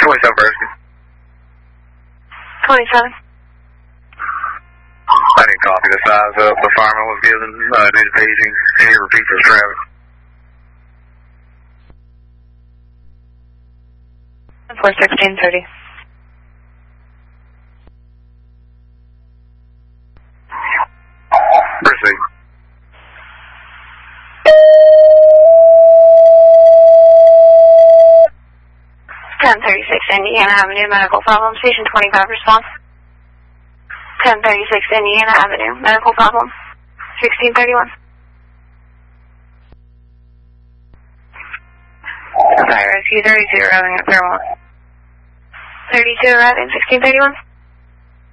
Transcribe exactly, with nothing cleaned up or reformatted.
twenty-seven first. twenty-seven. I didn't copy the size up the fireman was given. Uh, did paging. Can you repeat for traffic? four sixteen thirty. Proceed. ten thirty-six Indiana Avenue, medical problem, station twenty-five response. ten thirty-six Indiana Avenue, medical problem, sixteen thirty-one. Fire rescue thirty-two arriving at Fairmont. thirty-two arriving, sixteen thirty-one.